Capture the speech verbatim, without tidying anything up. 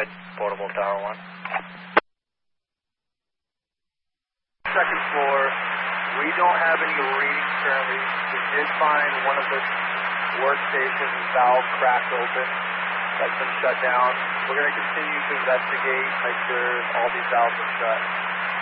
ahead, portable tower one. Second floor, we don't have any readings currently. We did find one of the workstations valve cracked open. That's been shut down. We're going to continue to investigate, make sure all these valves are shut.